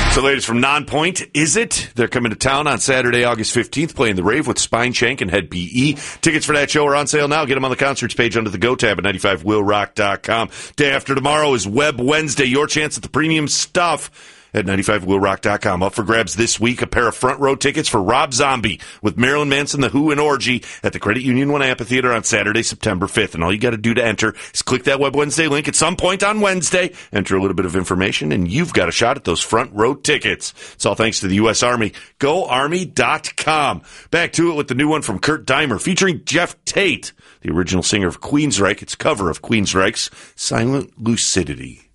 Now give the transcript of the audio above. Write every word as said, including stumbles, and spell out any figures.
So, latest from Nonpoint, is it? They're coming to town on Saturday, August fifteenth, playing the Rave with Spine Shank and Head B E. Tickets for that show are on sale now. Get them on the concerts page under the Go tab at ninety-five will rock dot com. Day after tomorrow is Web Wednesday. Your chance at the premium stuff at ninety-five will rock dot com. Up for grabs this week, a pair of front row tickets for Rob Zombie with Marilyn Manson, The Who, and Orgy at the Credit Union One Amphitheater on Saturday, September fifth. And all you got to do to enter is click that Web Wednesday link at some point on Wednesday, enter a little bit of information, and you've got a shot at those front row tickets. It's all thanks to the U S Army. go army dot com. Back to it with the new one from Kurt Dimer featuring Jeff Tate, the original singer of Queensryche. It's a cover of Queensryche's Silent Lucidity.